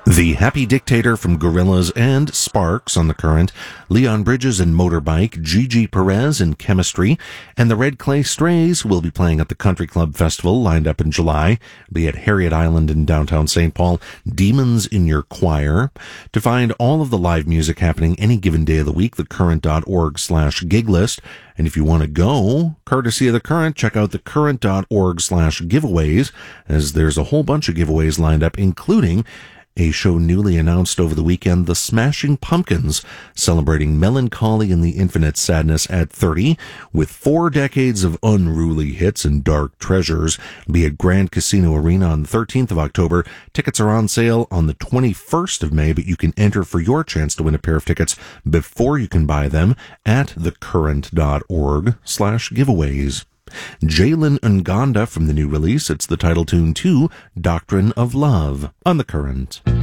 The Happy Dictator from Gorillaz and Sparks on The Current, Leon Bridges in Motorbike, Gigi Perez in Chemistry, and the Red Clay Strays will be playing at the Country Club Festival lined up in July. It'll be at Harriet Island in downtown St. Paul. Demons in Your Choir. To find all of the live music happening any given day of the week, thecurrent.org/gig list. And if you want to go, courtesy of The Current, check out thecurrent.org/giveaways, as there's a whole bunch of giveaways lined up, including a show newly announced over the weekend, The Smashing Pumpkins, celebrating melancholy and the infinite sadness at 30, with 4 decades of unruly hits and dark treasures. It'll be at Grand Casino Arena on the 13th of October. Tickets are on sale on the 21st of May, but you can enter for your chance to win a pair of tickets before you can buy them at thecurrent.org/giveaways. Jalen Ngonda from the new release. It's the title tune to Doctrine of Love on The Current.